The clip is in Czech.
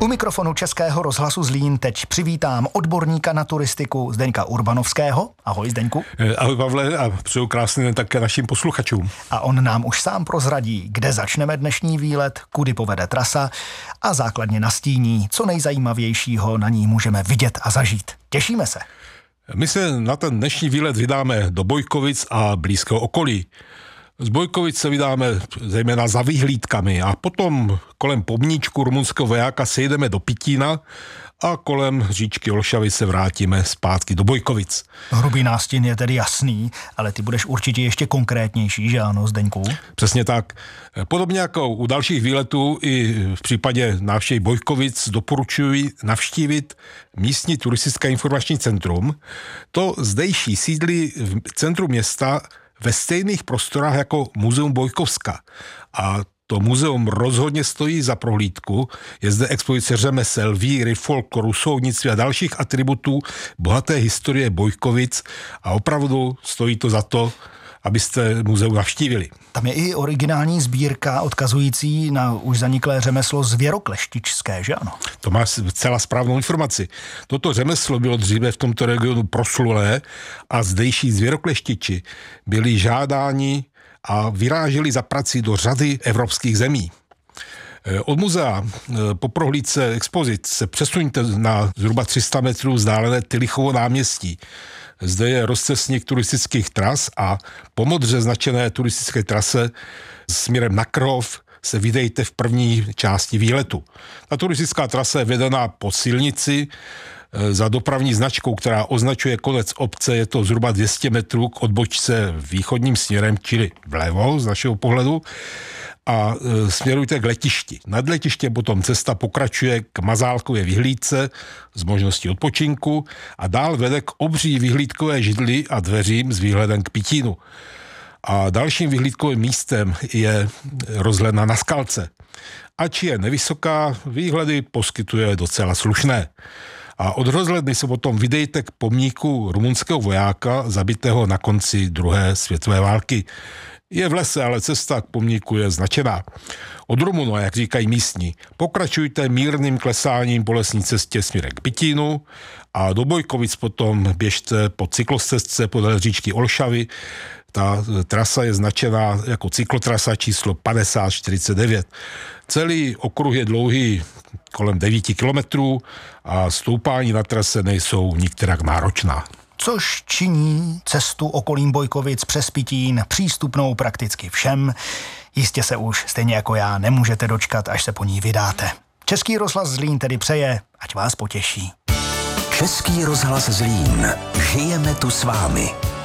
U mikrofonu Českého rozhlasu Zlín teď přivítám odborníka na turistiku Zdeňka Urbanovského. Ahoj Zdeňku. Ahoj Pavle a přeju krásný den také našim posluchačům. A on nám už sám prozradí, kde začneme dnešní výlet, kudy povede trasa a základně nastíní, co nejzajímavějšího na ní můžeme vidět a zažít. Těšíme se. My se na ten dnešní výlet vydáme do Bojkovic a blízkého okolí. Z Bojkovic se vydáme zejména za vyhlídkami a potom kolem pomníčku rumunského vojáka sejdeme do Pitína a kolem říčky Olšavy se vrátíme zpátky do Bojkovic. Hrubý nástin je tedy jasný, ale ty budeš určitě ještě konkrétnější, že ano, Zdeňku? Přesně tak. Podobně jako u dalších výletů i v případě návštěvy Bojkovic doporučuji navštívit místní turistické informační centrum. To zdejší sídlí v centru města ve stejných prostorách jako Muzeum Bojkovska. A to muzeum rozhodně stojí za prohlídku. Je zde expozice řemesel, víry, folkloru, soudnictví a dalších atributů bohaté historie Bojkovic a opravdu stojí to za to, abyste muzeum navštívili. Tam je i originální sbírka odkazující na už zaniklé řemeslo zvěrokleštičské, že ano? To máš celá správnou informaci. Toto řemeslo bylo dříve v tomto regionu proslulé a zdejší zvěrokleštiči byli žádáni a vyráželi za prací do řady evropských zemí. Od muzea po prohlídce expozic se přesuňte na zhruba 300 metrů vzdálené Tylichovo náměstí. Zde je rozcestník turistických tras a po modře značené turistické trase směrem na Krhov se vydejte v první části výletu. Ta turistická trasa je vedená po silnici za dopravní značkou, která označuje konec obce, je to zhruba 200 metrů k odbočce východním směrem, čili vlevo z našeho pohledu, a směrujte k letišti. Nad letištěm potom cesta pokračuje k Mazálkově vyhlídce s možností odpočinku a dál vede k obří vyhlídkové židli a dveřím s výhledem k Pitínu. A dalším vyhlídkovým místem je rozhledna na Skalce. Ač je nevysoká, výhledy poskytuje docela slušné. A od rozhledny se potom vydejte k pomníku rumunského vojáka zabitého na konci druhé světové války. Je v lese, ale cesta k pomníku je značená. Od Rumunu, jak říkají místní, pokračujte mírným klesáním po lesní cestě směrem k Pitínu a do Bojkovic potom běžte po cyklostezce podél říčky Olšavy. Ta trasa je značená jako cyklotrasa číslo 5049. Celý okruh je dlouhý kolem 9 kilometrů a stoupání na trase nejsou nikterak náročná. Což činí cestu okolím Bojkovic přes Pitín přístupnou prakticky všem. Jistě se už, stejně jako já, nemůžete dočkat, až se po ní vydáte. Český rozhlas Zlín tedy přeje, ať vás potěší. Český rozhlas Zlín. Žijeme tu s vámi.